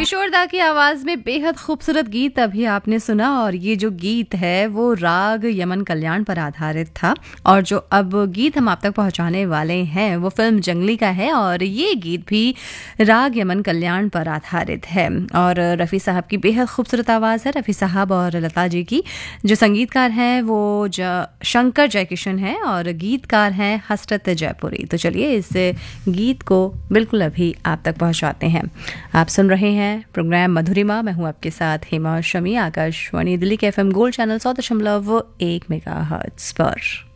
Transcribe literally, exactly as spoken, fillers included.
किशोर दा की आवाज में बेहद खूबसूरत गीत अभी आपने सुना। और ये जो गीत है वो राग यमन कल्याण पर आधारित था। और जो अब गीत हम आप तक पहुंचाने वाले हैं वो फिल्म जंगली का है। और ये गीत भी राग यमन कल्याण पर आधारित है। और रफ़ी साहब की बेहद खूबसूरत आवाज़ है। रफ़ी साहब और लता जी की। जो संगीतकार हैं वो शंकर जयकिशन हैं और गीतकार हैं हसरत जयपुरी। तो चलिए इस गीत को बिल्कुल अभी आप तक पहुंचाते हैं। आप सुन रहे हैं प्रोग्राम मधुरिमा। मैं हूं आपके साथ हेमा शमी, आकाशवाणी दिल्ली के एफएम गोल्ड चैनल सौ दशमलव एक मेगाहर्ट्ज़ पर।